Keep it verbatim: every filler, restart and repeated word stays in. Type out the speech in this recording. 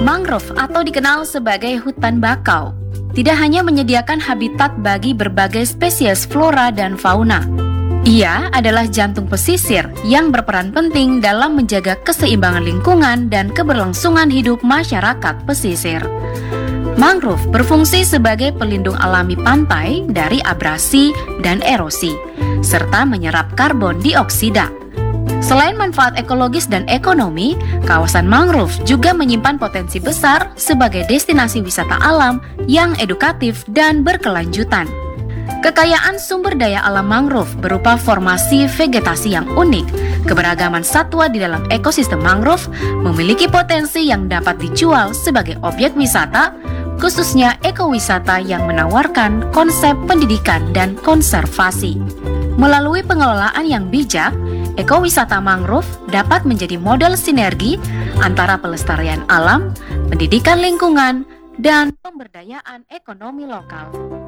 Mangrove atau dikenal sebagai hutan bakau tidak hanya menyediakan habitat bagi berbagai spesies flora dan fauna. Ia adalah jantung pesisir yang berperan penting dalam menjaga keseimbangan lingkungan dan keberlangsungan hidup masyarakat pesisir. Mangrove berfungsi sebagai pelindung alami pantai dari abrasi dan erosi, serta menyerap karbon dioksida. Selain manfaat ekologis dan ekonomi, kawasan mangrove juga menyimpan potensi besar sebagai destinasi wisata alam yang edukatif dan berkelanjutan. Kekayaan sumber daya alam mangrove berupa formasi vegetasi yang unik, keberagaman satwa di dalam ekosistem mangrove memiliki potensi yang dapat dijual sebagai objek wisata, khususnya ekowisata yang menawarkan konsep pendidikan dan konservasi. Melalui pengelolaan yang bijak, ekowisata mangrove dapat menjadi model sinergi antara pelestarian alam, pendidikan lingkungan, dan pemberdayaan ekonomi lokal.